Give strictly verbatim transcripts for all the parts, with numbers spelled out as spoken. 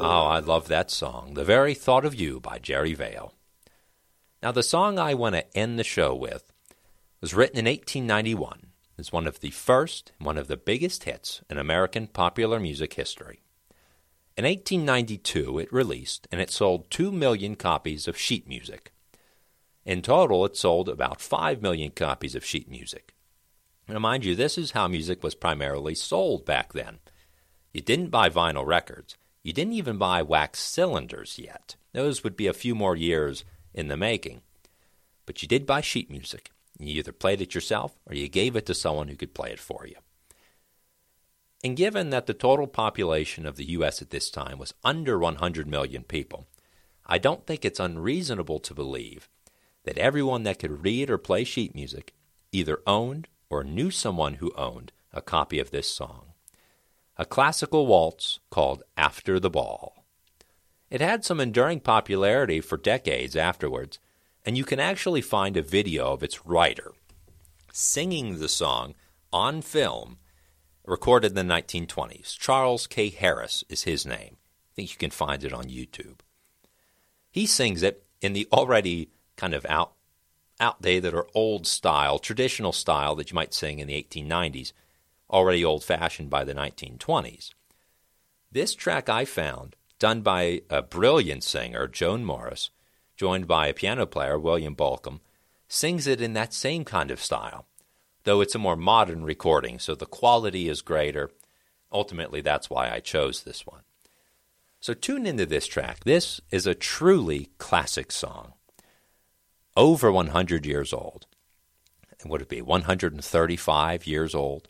Oh, I love that song, The Very Thought of You by Jerry Vale. Now, the song I want to end the show with was written in eighteen ninety-one. It's one of the first and one of the biggest hits in American popular music history. In eighteen ninety-two, it released, and it sold two million copies of sheet music. In total, it sold about five million copies of sheet music. Now, mind you, this is how music was primarily sold back then. You didn't buy vinyl records. You didn't even buy wax cylinders yet. Those would be a few more years in the making. But you did buy sheet music. You either played it yourself or you gave it to someone who could play it for you. And given that the total population of the U S at this time was under one hundred million people, I don't think it's unreasonable to believe that everyone that could read or play sheet music either owned or knew someone who owned a copy of this song. A classical waltz called After the Ball. It had some enduring popularity for decades afterwards, and you can actually find a video of its writer singing the song on film, recorded in the nineteen twenties. Charles K. Harris is his name. I think you can find it on YouTube. He sings it in the already kind of out, outdated or old style, traditional style that you might sing in the eighteen nineties, already old-fashioned by the nineteen twenties. This track I found, done by a brilliant singer, Joan Morris, joined by a piano player, William Bolcom, sings it in that same kind of style, though it's a more modern recording, so the quality is greater. Ultimately, that's why I chose this one. So tune into this track. This is a truly classic song. Over one hundred years old. And would it be one hundred thirty-five years old?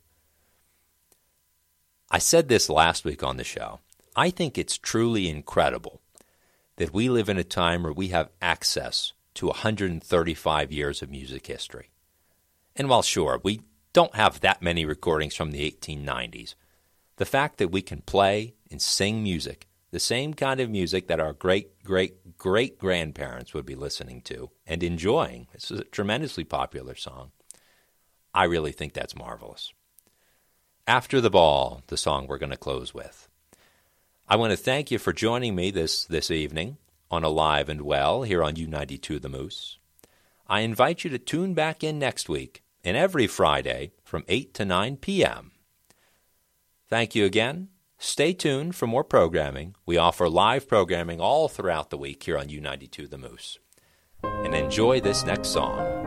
I said this last week on the show. I think it's truly incredible that we live in a time where we have access to one hundred thirty-five years of music history. And while sure, we don't have that many recordings from the eighteen nineties, the fact that we can play and sing music, the same kind of music that our great, great, great grandparents would be listening to and enjoying, this is a tremendously popular song, I really think that's marvelous. After the Ball, the song we're going to close with. I want to thank you for joining me this, this evening on Alive and Well here on U ninety-two The Moose. I invite you to tune back in next week and every Friday from eight to nine p.m. Thank you again. Stay tuned for more programming. We offer live programming all throughout the week here on U ninety-two The Moose. And enjoy this next song.